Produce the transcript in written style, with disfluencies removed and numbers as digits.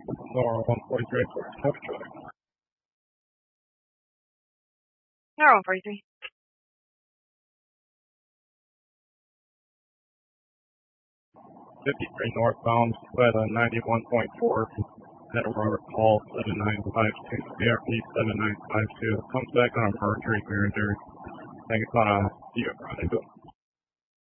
Nora 143 for Temperature. Nora 143. 53 northbound, weather 91.4. At Robert Hall 7952, ARP 7952. Comes back on Mercury Manager. Thank you,